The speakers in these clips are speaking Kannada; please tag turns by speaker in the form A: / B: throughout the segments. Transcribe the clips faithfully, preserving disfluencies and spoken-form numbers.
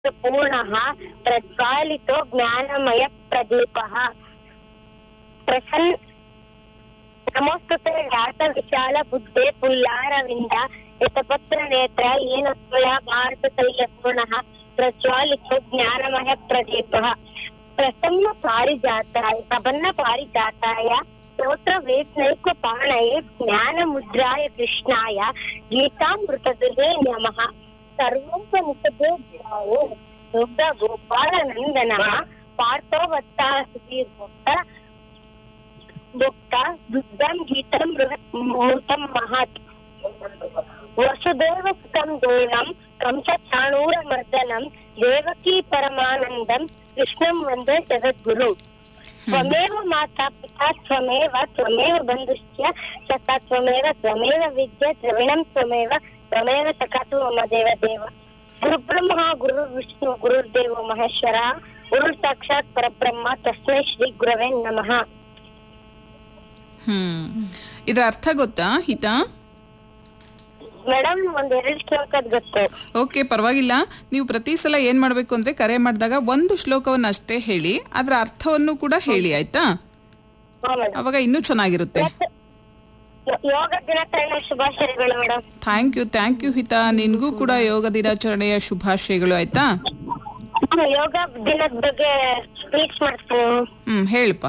A: पूर्णः प्रज्वालितो ज्ञानमय प्रदीपः प्रसन्न नमोस्तुते व्यास विशाल बुद्धे पुल्लारविंद यतपत्र नेत्र येन त्वया भारततैल पूर्णः प्रज्वालितो ज्ञानमय प्रदीपः प्रसन्न पारिजाताय प्रपन्न पारिजाताय स्तोत्र वेद पाणये ज्ञान मुद्राय कृष्णाय गीतामृतदुहे नमः सर्वोपनिषदे ध्याये दुग्ध गोपाल नंदनः पार्थो वत्सः सुधीर्भोक्ता भोक्ता दुग्धं गीतं मूर्तं महत् वसुदेव सुतं देवं कंसचाणूरमर्दनं देवकी परमानन्दं कृष्णं वन्दे जगद्गुरु त्वमेव माता पिता त्वमेव त्वमेव बन्धुश्च सखा त्वमेव त्वमेव विद्या द्रविणं त्वमेव त्वमेव सखा तु मम देवदेव गुरुब्रह्मा गुरुर्विष्णु गुरुर्देवो महेश्वरः गुरुः साक्षात् परब्रह्म तस्मै ಶ್ರೀ ಗುರವೇ ನಮಃ.
B: ಹ್ಮ್ ಇದರ ಅರ್ಥ ಗೊತ್ತಾ ಹಿತಾ?
A: ಮೇಡಮ್ ಒಂದ್ ಎರಡು ಶ್ಲೋಕದ ಗೊತ್ತು.
B: ಓಕೆ, ಪರವಾಗಿಲ್ಲ. ನೀವು ಪ್ರತಿ ಸಲ ಏನ್ ಮಾಡ್ಬೇಕು ಅಂದ್ರೆ ಕರೆ ಮಾಡಿದಾಗ ಒಂದು ಶ್ಲೋಕವನ್ನ ಅಷ್ಟೇ ಹೇಳಿ, ಅದರ ಅರ್ಥವನ್ನು ಕೂಡ ಹೇಳಿ, ಆಯ್ತಾ? ಅವಾಗ ಇನ್ನೂ ಚೆನ್ನಾಗಿರುತ್ತೆ.
A: ಯೋಗ ದಿನಾಚರಣೆಯ ಶುಭಾಶಯಗಳು madam.
B: Thank you thank you ಹಿತಾ, ನಿನ್ಗೂ ಕೂಡ ಯೋಗ ದಿನಾಚರಣೆಯ ಶುಭಾಶಯಗಳು, ಆಯ್ತಾ?
A: ಯೋಗ ದಿನದ ಬಗ್ಗೆ ಸ್ಪೀಚ್ ಮಾಡ್ತೀನಿ.
B: ಹ್ಮ್ ಹೇಳಪ್ಪ.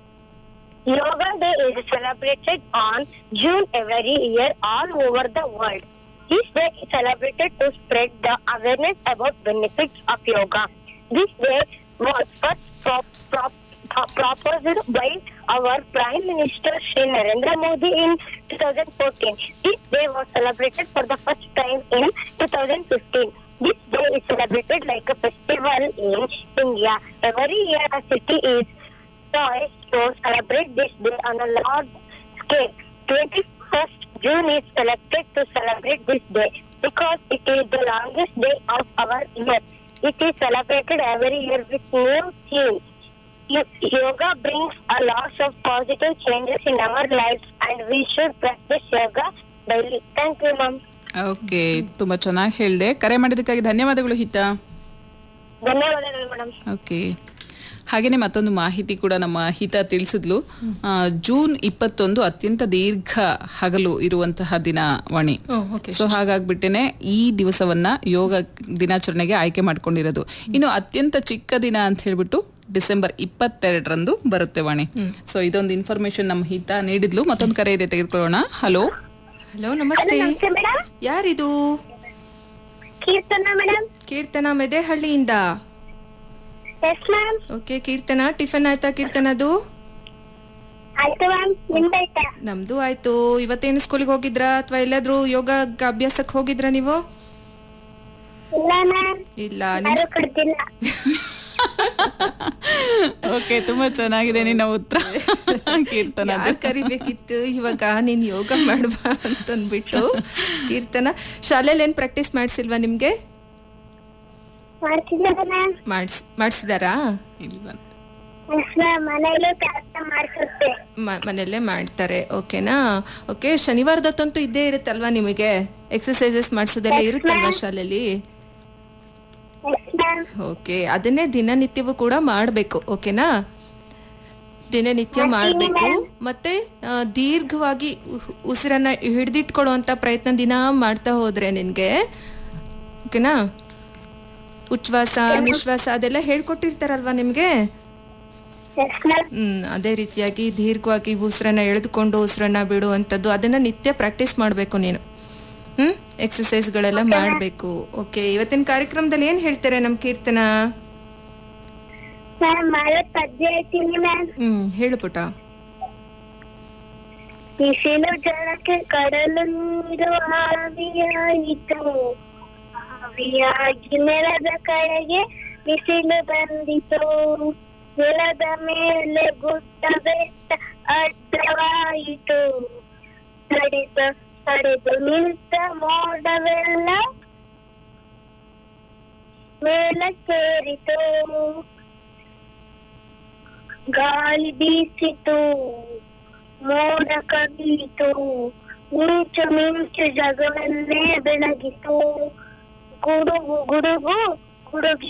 A: Yoga Day is celebrated on June every year all over the world. This day is celebrated to spread the awareness about benefits of yoga. This day was first pro- pro- pro- proposed by our Prime Minister Shri Narendra Modi in twenty fourteen. This day was celebrated for the first time in twenty fifteen. This day is celebrated like a festival in India. Every year a city is choice to celebrate this day on a large scale. twenty-first June is selected to celebrate this day because it is the longest day of our year. It is celebrated every year with new themes. Yoga brings a lot of positive changes in our lives and we should practice yoga daily. Thank you, ma'am.
B: Okay, ತುಂಬಾ ಚೆನ್ನಾಗಿ ಹೇಳಿದೆ. ಕರೆ ಮಾಡಿದ್ದಕ್ಕಾಗಿ ಧನ್ಯವಾದಗಳು ಹಿತಾ.
A: ಧನ್ಯವಾದಗಳು ಮೇಡಮ್.
B: ಓಕೆ, ಹಾಗೇನೆ ಮತ್ತೊಂದು ಮಾಹಿತಿ ಕೂಡ ನಮ್ಮ ಹಿತ ತಿಳಿಸಿದ್ಲು. ಜೂನ್ ಇಪ್ಪತ್ತೊಂದು ಅತ್ಯಂತ ದೀರ್ಘ ಹಗಲು ಇರುವಂತಹ ದಿನವಾಣಿ. ಸೊ ಹಾಗಾಗ್ಬಿಟ್ಟೇನೆ ಈ ದಿವಸವನ್ನ ಯೋಗ ದಿನಾಚರಣೆಗೆ ಆಯ್ಕೆ ಮಾಡ್ಕೊಂಡಿರೋದು. ಇನ್ನು ಅತ್ಯಂತ ಚಿಕ್ಕ ದಿನ ಅಂತ ಹೇಳ್ಬಿಟ್ಟು ಡಿಸೆಂಬರ್ ಇಪ್ಪತ್ತೆರಡರಂದು ಬರುತ್ತೆ ವಾಣಿ. ಸೊ ಇದೊಂದು ಇನ್ಫಾರ್ಮೇಶನ್ ನಮ್ಮ ಹಿತ ನೀಡಿದ್ಲು. ಮತ್ತೊಂದು ಕರೆ ಇದೆ, ತೆಗೆದುಕೊಳ್ಳೋಣ. ಹಲೋ
C: ಹಲೋ, ನಮಸ್ತೆ. ಯಾರಿದು?
A: Keerthana madam.
C: Keerthana ಮೆದೆಹಳ್ಳಿಯಿಂದ.
A: Yes ma'am.
C: Okay Keerthana, tiffin ಆಯ್ತಾ ಕೀರ್ತನದು?
A: ಆಯ್ತು ಮ್ಯಾಮ್, ನಿಮ್ದಾಯ್ತಾ?
C: ನಮ್ದು ಆಯ್ತು. ಇವತ್ತೇನು ಸ್ಕೂಲಿಗೆ ಹೋಗಿದ್ರಾ ಅಥವಾ ಎಲ್ಲಾದ್ರೂ ಯೋಗ ಅಭ್ಯಾಸಕ್ಕೆ ಹೋಗಿದ್ರಾ ನೀವು?
A: ಇಲ್ಲ ಮ್ಯಾಮ್.
C: ಇಲ್ಲ,
A: ಯಾರು ಕರ್ದಿಲ್ಲ.
B: ಓಕೆ, ತುಂಬಾ ಚೆನ್ನಾಗಿದೆ ನಿನ್ನ ಉತ್ತರ ಕೀರ್ತನ.
C: ಕರಿಬೇಕಿತ್ತು ಇವಾಗ ನೀನ್ ಯೋಗ ಮಾಡುವ ಅಂತಂದ್ಬಿಟ್ಟು. ಕೀರ್ತನ, ಶಾಲೆಯಲ್ಲಿ ಏನ್ ಪ್ರಾಕ್ಟೀಸ್ ಮಾಡ್ಸಿಲ್ವಾ ನಿಮ್ಗೆ? ಮಾಡ್ಸಿದಾರಾ? ಮನೆಯಲ್ಲೇ ಮಾಡ್ತಾರೆ. ಓಕೆನಾ? ಓಕೆ, ಶನಿವಾರದೊತ್ತಂತೂ ಇದ್ದೇ ಇರುತ್ತಲ್ವಾ ನಿಮಗೆ? ಎಕ್ಸರ್ಸೈಸಸ್ ಮಾಡಿಸೋದೆಲ್ಲ ಇರುತ್ತಲ್ವಾ ಶಾಲೆಯಲ್ಲಿ? ಓಕೆ, ಅದನ್ನೇ ದಿನನಿತ್ಯವೂ ಕೂಡ ಮಾಡಬೇಕು. ಓಕೆನಾ? ದಿನನಿತ್ಯ ಮಾಡಬೇಕು. ಮತ್ತೆ ದೀರ್ಘವಾಗಿ ಉಸಿರನ್ನ ಹಿಡಿದಿಟ್ಕೊಳ್ಳುವಂತ ಪ್ರಯತ್ನ ದಿನ ಮಾಡ್ತಾ ಹೋದ್ರೆ ನಿನ್ಗೆ, ಓಕೆನಾ, ಉಚ್ಛ್ವಾಸ ನಿಶ್ವಾಸ ಅದೆಲ್ಲ ಹೇಳ್ಕೊಟ್ಟಿರ್ತಾರಲ್ವಾ ನಿಮ್ಗೆ? ಹ್ಮ್ ಅದೇ ರೀತಿಯಾಗಿ ದೀರ್ಘವಾಗಿ ಉಸಿರನ್ನ ಎಳೆದುಕೊಂಡು ಉಸಿರನ್ನ ಬಿಡುವಂತದ್ದು ಅದನ್ನ ನಿತ್ಯ ಪ್ರಾಕ್ಟೀಸ್ ಮಾಡ್ಬೇಕು ನೀನು. ಹ್ಮ್ ಎಕ್ಸರ್ಸೈಸ್ ಗಳೆಲ್ಲ ಮಾಡ್ಬೇಕು. ಓಕೆ, ಇವತ್ತಿನ ಕಾರ್ಯಕ್ರಮದಲ್ಲಿ ಏನ್ ಹೇಳ್ತಾರೆ ನಮ್ ಕೀರ್ತನ? ಹ್ಮ್ ಹೇಳು ಪುಟ.
A: ಬಿಸಿಲು ಜಳಕ್ಕೆ ಕಡಲು ನೀರು ಆವಿಯಾಯಿತು, ಆವಿಯಾಗಿ ನೆಲದ ಕಡೆಗೆ ಬಿಸಿಲು ಬಂದಿತು, ನೆಲದ ಮೇಲೆ ಗುಡ್ಡ ಬೆಟ್ಟ ಅಡ್ಡವಾಯಿತು, ನಡೆದ ನಡೆದು ನಿಂತ ಮೋಡವೆಲ್ಲ ಮೇಲಕ್ಕೇರಿತು, ಗಾಳಿ ಬೀಸಿತು, ಮೋಡ ಕವಿಯಿತು, ಮಿಂಚು ಮಿಂಚು ಜಗವನ್ನೇ ಬೆಳಗಿತು, ಗುಡುಗು ಗುಡುಗು ಹುಡುಗಿ